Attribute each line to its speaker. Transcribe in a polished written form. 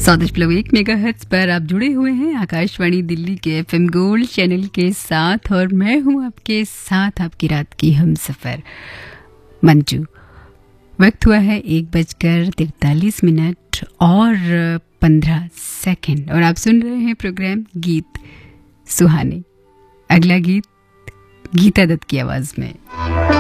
Speaker 1: 100.1 megahertz पर आप जुड़े हुए हैं आकाशवाणी दिल्ली के एफएम गोल्ड चैनल के साथ और मैं हूं आपके साथ आपकी रात की हमसफर मंजू। वक्त हुआ है 1:43 और 15 सेकंड और आप सुन रहे हैं प्रोग्राम गीत सुहाने। अगला गीत गीता दत्त की आवाज में।